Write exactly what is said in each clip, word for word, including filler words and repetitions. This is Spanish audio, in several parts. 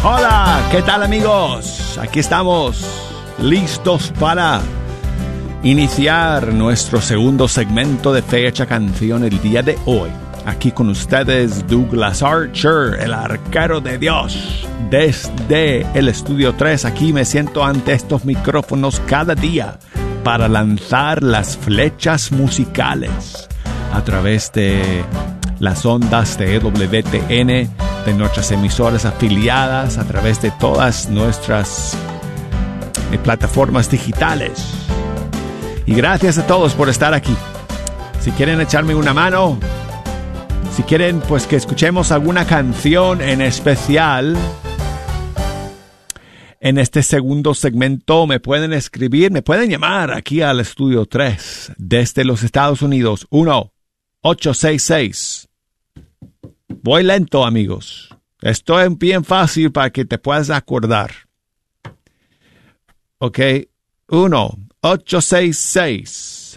Hola, ¿qué tal amigos? Aquí estamos, listos para iniciar nuestro segundo segmento de Fecha Canción el día de hoy. Aquí con ustedes Douglas Archer, el arquero de Dios. Desde el Estudio tres, aquí me siento ante estos micrófonos cada día para lanzar las flechas musicales a través de las ondas de E W T N, de nuestras emisoras afiliadas, a través de todas nuestras eh, plataformas digitales. Y gracias a todos por estar aquí. Si quieren echarme una mano, si quieren pues que escuchemos alguna canción en especial en este segundo segmento, me pueden escribir, me pueden llamar aquí al Estudio tres desde los Estados Unidos. uno ocho seis seis. Voy lento, amigos. Esto es bien fácil para que te puedas acordar. Ok. uno ocho seis seis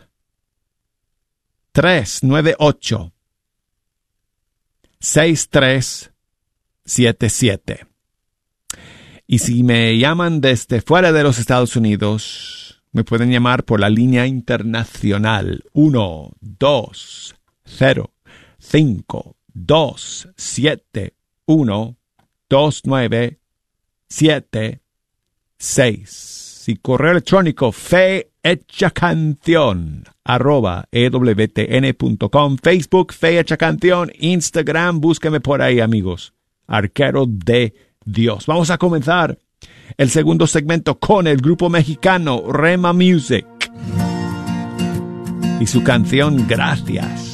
tres nueve ocho seis tres siete siete. Y si me llaman desde fuera de los Estados Unidos, me pueden llamar por la línea internacional uno dos cero cinco dos siete uno dos nueve siete seis. Y correo electrónico fehechacanción arroba ewtn.com. Facebook Fehechacanción, Instagram, búsqueme por ahí, amigos. Arquero de Dios. Vamos a comenzar el segundo segmento con el grupo mexicano Rema Music y su canción Gracias.